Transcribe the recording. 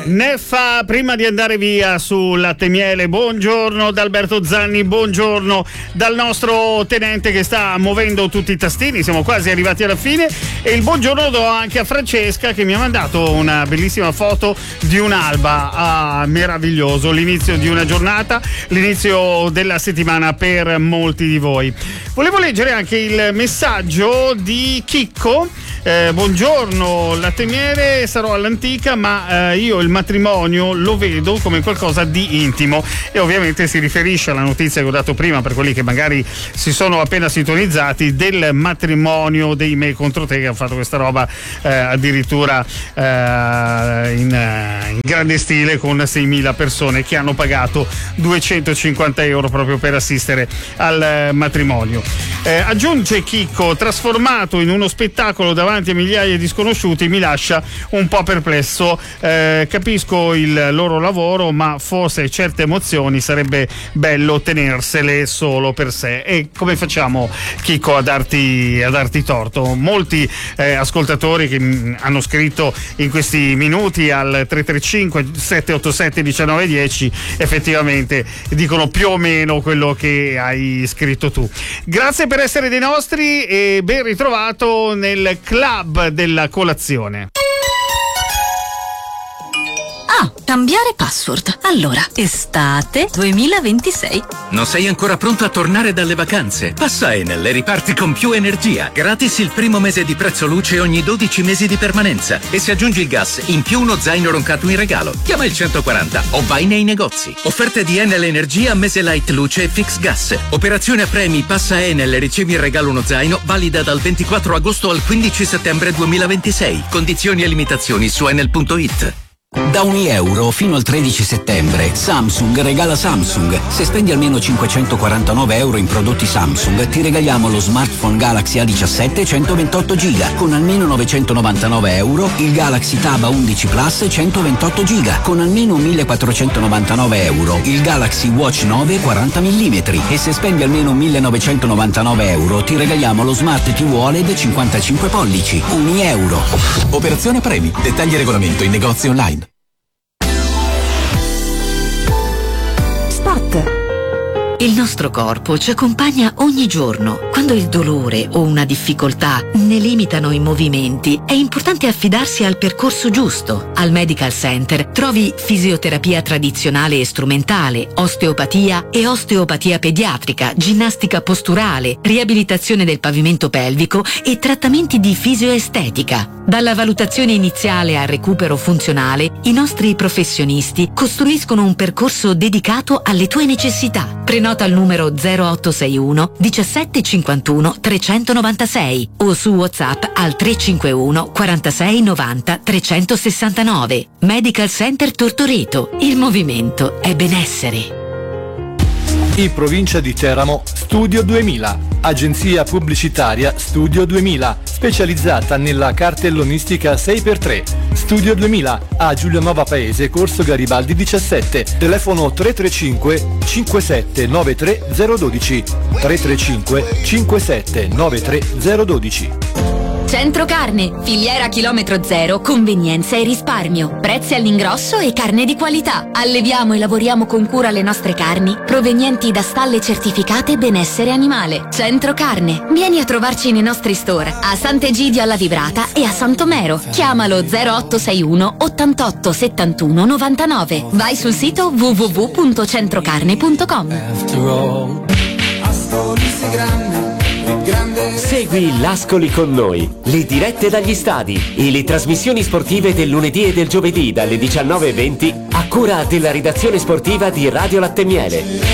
Neffa, prima di andare via su Latte e Miele, buongiorno da Alberto Zanni, buongiorno dal nostro tenente che sta muovendo tutti i tastini, siamo quasi arrivati alla fine, e il buongiorno do anche a Francesca che mi ha mandato una bellissima foto di un'alba, meraviglioso, l'inizio di una giornata, l'inizio della settimana per molti di voi. Volevo leggere anche il messaggio di Chicco. Buongiorno Latte e Miele, sarò all'antica ma io il matrimonio lo vedo come qualcosa di intimo, e ovviamente si riferisce alla notizia che ho dato prima per quelli che magari si sono appena sintonizzati del matrimonio dei Me contro te, che hanno fatto questa roba addirittura in grande stile, con 6.000 persone che hanno pagato 250 euro proprio per assistere al matrimonio. Aggiunge Chicco, trasformato in uno spettacolo davanti a migliaia di sconosciuti mi lascia un po' perplesso, capisco il loro lavoro ma forse certe emozioni sarebbe bello tenersele solo per sé. E come facciamo, Chicco, a darti torto? Molti ascoltatori che hanno scritto in questi minuti al 335 787 1910 effettivamente dicono più o meno quello che hai scritto tu. Grazie per essere dei nostri e ben ritrovato nel club della colazione. Cambiare password. Allora, estate 2026. Non sei ancora pronto a tornare dalle vacanze? Passa Enel e riparti con più energia. Gratis il primo mese di prezzo luce ogni 12 mesi di permanenza. E se aggiungi il gas, in più uno zaino roncato in regalo. Chiama il 140 o vai nei negozi. Offerte di Enel Energia, mese light luce e fix gas. Operazione a premi, passa Enel e ricevi in regalo uno zaino, valida dal 24 agosto al 15 settembre 2026. Condizioni e limitazioni su enel.it. Da €1 fino al 13 settembre Samsung regala Samsung. Se spendi almeno 549 euro in prodotti Samsung ti regaliamo lo smartphone Galaxy A17 128 GB. Con almeno 999 euro il Galaxy Tab A11 Plus 128 GB. Con almeno 1499 euro il Galaxy Watch 9 40 mm. E se spendi almeno 1999 euro ti regaliamo lo Smart TV OLED 55 pollici. €1. Operazione premi. Dettagli e regolamento in negozi online. Il nostro corpo ci accompagna ogni giorno. Quando il dolore o una difficoltà ne limitano i movimenti, è importante affidarsi al percorso giusto. Al Medical Center trovi fisioterapia tradizionale e strumentale, osteopatia e osteopatia pediatrica, ginnastica posturale, riabilitazione del pavimento pelvico e trattamenti di fisioestetica. Dalla valutazione iniziale al recupero funzionale, i nostri professionisti costruiscono un percorso dedicato alle tue necessità. Prenota al numero 0861 17 51 396 o su WhatsApp al 351 46 90 369. Medical Center Tortoreto. Il movimento è benessere. In provincia di Teramo, Studio 2000, agenzia pubblicitaria Studio 2000, specializzata nella cartellonistica 6x3. Studio 2000 a Giulianova Paese, Corso Garibaldi 17, telefono 335 5793 012, 335 5793 012. Centro Carne, filiera chilometro zero, convenienza e risparmio, prezzi all'ingrosso e carne di qualità. Alleviamo e lavoriamo con cura le nostre carni, provenienti da stalle certificate benessere animale. Centro Carne, vieni a trovarci nei nostri store, a Sant'Egidio alla Vibrata e a Santomero. Chiamalo 0861 88 71 99. Vai sul sito www.centrocarne.com. Segui l'Ascoli con noi, le dirette dagli stadi e le trasmissioni sportive del lunedì e del giovedì dalle 19:20 a cura della redazione sportiva di Radio Latte e Miele.